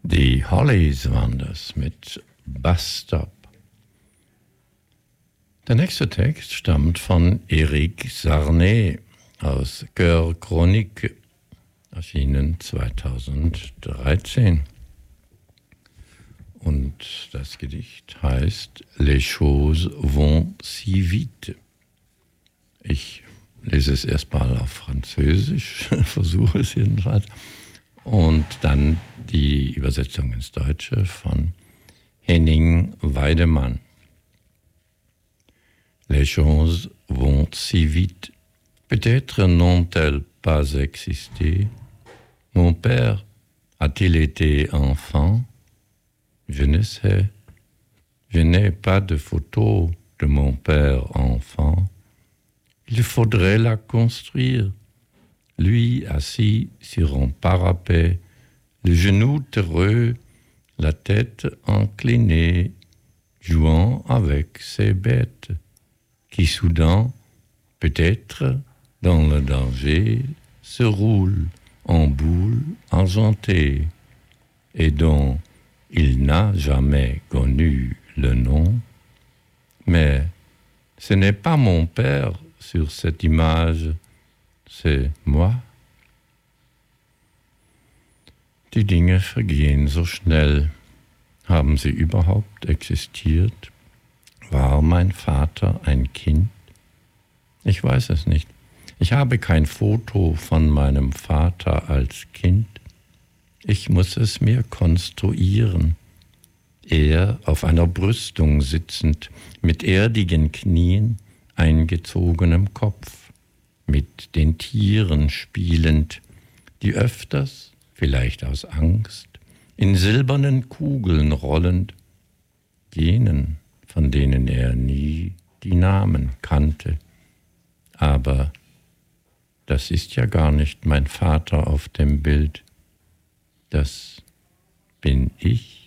Die Hollies waren das mit Bus Stop. Der nächste Text stammt von Eric Sarnet aus Chœur Chronique, erschienen 2013. Und das Gedicht heißt Les choses vont si vite. Ich lese es erstmal auf Französisch, versuche es jedenfalls, und dann die Übersetzung ins Deutsche von Henning Weidemann. Les choses vont si vite. Peut-être n'ont-elles pas existé. Mon père a-t-il été enfant? Je ne sais. Je n'ai pas de photo de mon père enfant. Il faudrait la construire. Lui assis sur un parapet, le genou terreux, la tête inclinée, jouant avec ses bêtes, qui soudain, peut-être dans le danger, se roulent en boule argentée, et dont il n'a jamais connu le nom. Mais ce n'est pas mon père sur cette image, c'est moi. Die Dinge vergehen so schnell. Haben sie überhaupt existiert? War mein Vater ein Kind? Ich weiß es nicht. Ich habe kein Foto von meinem Vater als Kind. Ich muss es mir konstruieren. Er auf einer Brüstung sitzend, mit erdigen Knien, eingezogenem Kopf, mit den Tieren spielend, die öfters, vielleicht aus Angst, in silbernen Kugeln rollend, jenen, von denen er nie die Namen kannte. Aber das ist ja gar nicht mein Vater auf dem Bild, das bin ich.